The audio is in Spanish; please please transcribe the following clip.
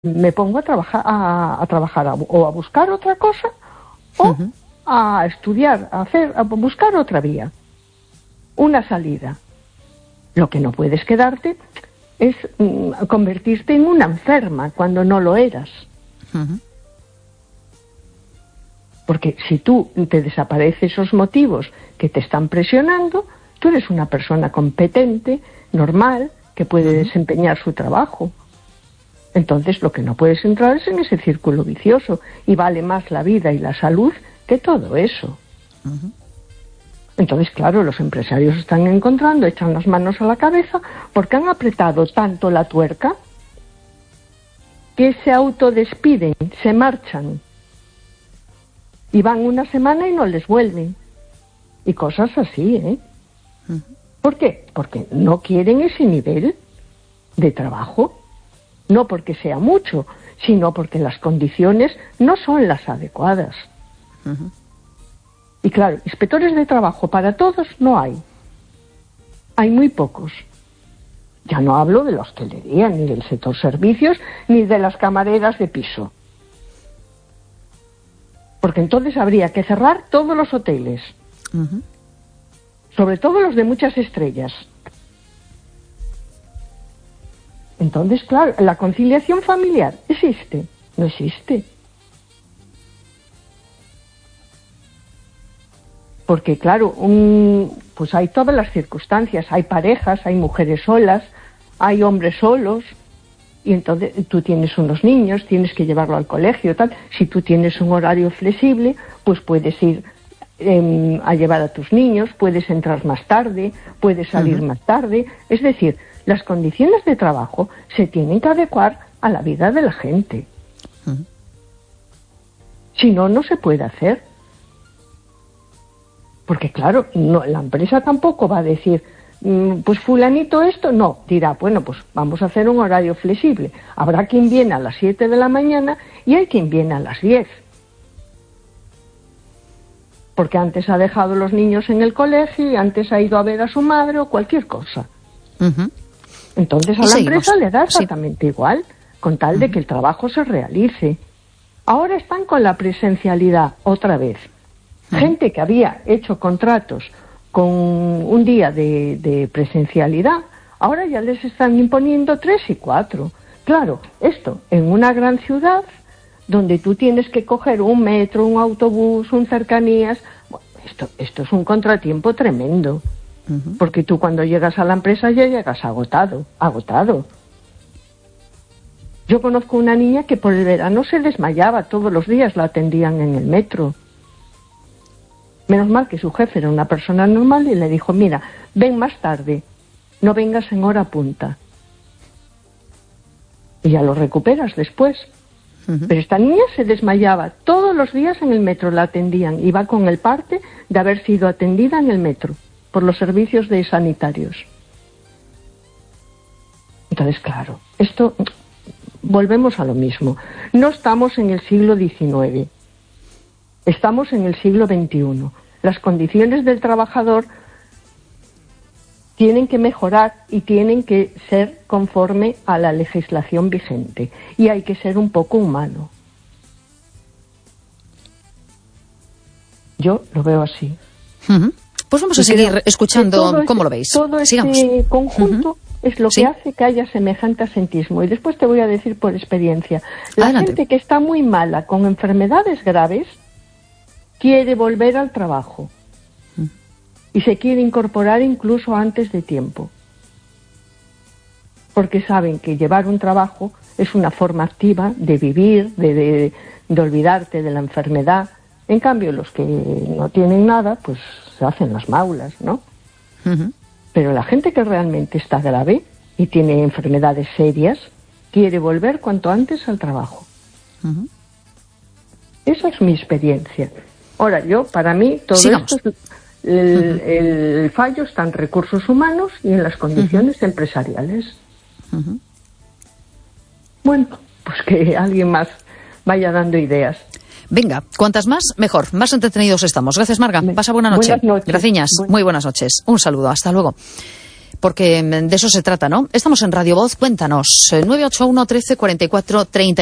me pongo a trabajar o a buscar otra cosa o a estudiar, a buscar otra vía, una salida. Lo que no puedes quedarte es convertirte en una enferma cuando no lo eras. Porque si tú te desapareces esos motivos que te están presionando, tú eres una persona competente, normal, que puede desempeñar su trabajo. Entonces lo que no puedes entrar es en ese círculo vicioso, y vale más la vida y la salud que todo eso. Entonces, claro, los empresarios están encontrando, echan las manos a la cabeza, porque han apretado tanto la tuerca que se autodespiden, se marchan, y van una semana y no les vuelven, y cosas así, ¿eh? ¿Por qué? Porque no quieren ese nivel de trabajo. No porque sea mucho, sino porque las condiciones no son las adecuadas. Y claro, inspectores de trabajo para todos no hay. Hay muy pocos. Ya no hablo de la hostelería, ni del sector servicios, ni de las camareras de piso. Porque entonces habría que cerrar todos los hoteles. Sobre todo los de muchas estrellas. Entonces, claro, la conciliación familiar, ¿existe? No existe. Porque, claro, pues hay todas las circunstancias. Hay parejas, hay mujeres solas, hay hombres solos. Y entonces tú tienes unos niños, tienes que llevarlo al colegio, tal. Si tú tienes un horario flexible, pues puedes ir a llevar a tus niños, puedes entrar más tarde, puedes salir más tarde. Es decir, las condiciones de trabajo se tienen que adecuar a la vida de la gente. Si no, no se puede hacer. Porque claro, no, la empresa tampoco va a decir, pues fulanito esto, no, dirá, bueno, pues vamos a hacer un horario flexible. Habrá quien viene a las 7 de la mañana y hay quien viene a las 10. Porque antes ha dejado los niños en el colegio y antes ha ido a ver a su madre o cualquier cosa. Entonces a la empresa le da exactamente igual, con tal de que el trabajo se realice. Ahora están con la presencialidad otra vez. Gente que había hecho contratos con un día de presencialidad, ahora ya les están imponiendo 3 y 4. Claro, esto en una gran ciudad donde tú tienes que coger un metro, un autobús, un cercanías, bueno, esto es un contratiempo tremendo. Porque tú cuando llegas a la empresa ya llegas agotado. Yo conozco una niña que por el verano se desmayaba, todos los días la atendían en el metro. Menos mal que su jefe era una persona normal y le dijo, mira, ven más tarde, no vengas en hora punta. Y ya lo recuperas después. Pero esta niña se desmayaba todos los días en el metro, la atendían, iba con el parte de haber sido atendida en el metro por los servicios de sanitarios. Entonces, claro, esto, volvemos a lo mismo. No estamos en el siglo XIX, estamos en el siglo XXI. Las condiciones del trabajador tienen que mejorar y tienen que ser conforme a la legislación vigente. Y hay que ser un poco humano. Yo lo veo así. Pues vamos a seguir escuchando cómo lo veis. Todo este conjunto es lo que hace que haya semejante asentismo. Y después te voy a decir por experiencia. La gente que está muy mala, con enfermedades graves, quiere volver al trabajo. Y se quiere incorporar incluso antes de tiempo. Porque saben que llevar un trabajo es una forma activa de vivir, de olvidarte de la enfermedad. En cambio, los que no tienen nada, pues se hacen las maulas, ¿no? Pero la gente que realmente está grave y tiene enfermedades serias, quiere volver cuanto antes al trabajo. Esa es mi experiencia. Ahora, para mí, todo esto, el fallo está en recursos humanos y en las condiciones empresariales. Bueno, pues que alguien más vaya dando ideas. Venga, cuantas más, mejor. Más entretenidos estamos. Gracias, Marga. Pasa buena noche. Buenas noches. Gracias. Muy buenas noches. Un saludo. Hasta luego. porque de eso se trata, ¿no? Estamos en Radio Voz, cuéntanos, 981 13 44 30.